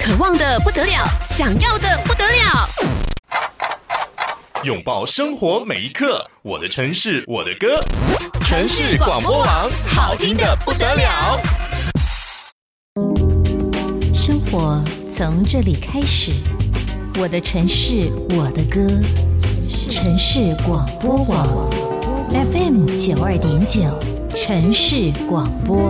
渴望的不得了，想要的不得了。 拥抱生活每一刻，我的城市，我的歌。城市广播网，好听的不得了。 生活从这里开始，我的城市，我的歌。城市广播网 FM 92.9，城市广播。